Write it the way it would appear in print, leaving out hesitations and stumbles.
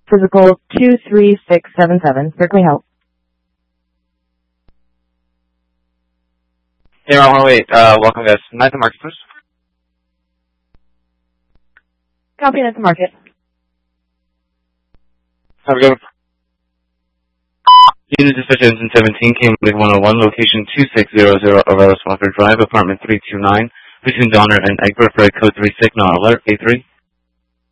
Physical 23677. Berkeley Health. Hey, wait. Welcome, guys. Night to Market, please. Copy at the market. Have a good one. Unit Dispatch Engine 17, Cambridge 101, location 2600 Aurora Swafford Drive, apartment 329, between Donner and Egbert, for code 3 signal alert, A3.